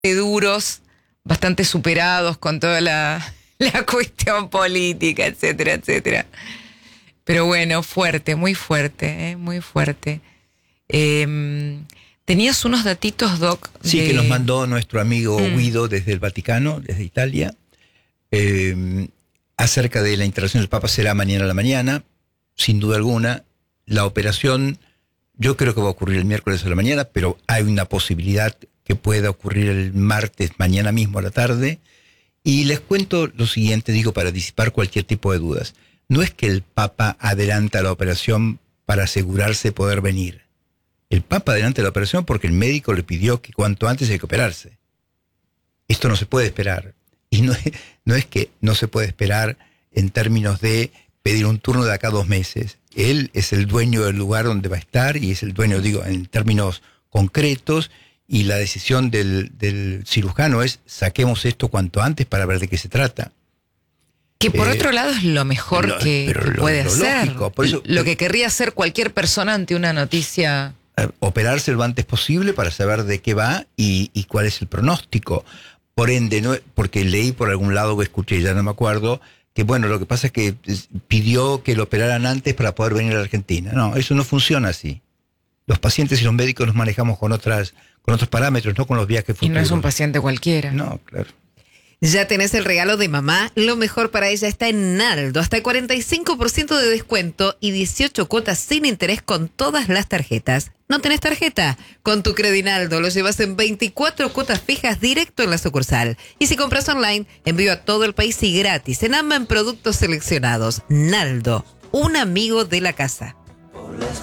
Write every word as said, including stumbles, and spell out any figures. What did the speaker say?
duros, bastante superados con toda la, la cuestión política, etcétera, etcétera. Pero bueno, fuerte, muy fuerte, ¿eh? muy fuerte. Eh, Tenías unos datitos, Doc. Sí, de... que nos mandó nuestro amigo mm. Guido desde el Vaticano, desde Italia, eh, acerca de la interacción del Papa. Será mañana a la mañana, sin duda alguna. La operación, yo creo que va a ocurrir el miércoles a la mañana, pero hay una posibilidad que pueda ocurrir el martes, mañana mismo a la tarde. Y les cuento lo siguiente, digo, para disipar cualquier tipo de dudas. No es que el Papa adelanta la operación para asegurarse de poder venir. El Papa adelanta la operación porque el médico le pidió que cuanto antes hay que operarse. Esto no se puede esperar. Y no es, no es que no se puede esperar en términos de pedir un turno de acá a dos meses. Él es el dueño del lugar donde va a estar y es el dueño, digo, en términos concretos, y la decisión del, del cirujano es saquemos esto cuanto antes para ver de qué se trata. Que por Eh, otro lado es lo mejor lo- que, pero que lo- puede lo hacer. lógico, por eso- lo que querría hacer cualquier persona ante una noticia. Operarse lo antes posible para saber de qué va y, y cuál es el pronóstico. Por ende, no, porque leí por algún lado que escuché, ya no me acuerdo, que bueno, lo que pasa es que pidió que lo operaran antes para poder venir a la Argentina. No, eso no funciona así. Los pacientes y los médicos nos manejamos con otras, con otros parámetros, no con los viajes futuros. Y no es un paciente cualquiera. No, claro. Ya tenés el regalo de mamá, lo mejor para ella está en Naldo, hasta el cuarenta y cinco por ciento de descuento y dieciocho cuotas sin interés con todas las tarjetas. ¿No tenés tarjeta? Con tu Credinaldo lo llevas en veinticuatro cuotas fijas directo en la sucursal. Y si compras online, envío a todo el país y gratis en ambas en productos seleccionados. Naldo, un amigo de la casa.